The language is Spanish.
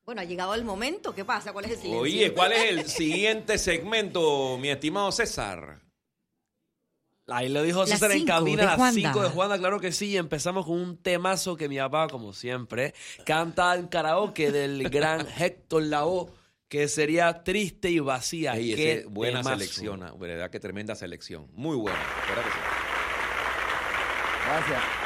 Bueno, ha llegado el momento. ¿Qué pasa? ¿Cuál es el silencio? Oye, ¿cuál es el siguiente segmento, mi estimado César? Ahí lo dijo César en cabina, las 5 de Juanda, claro que sí. Empezamos con un temazo que mi papá, como siempre, canta en karaoke del gran Héctor Lavoe, que sería Triste y Vacía. Ey, Qué buena temazo. selección, verdad que tremenda selección. Muy buena, ¿verdad que sí? Gracias.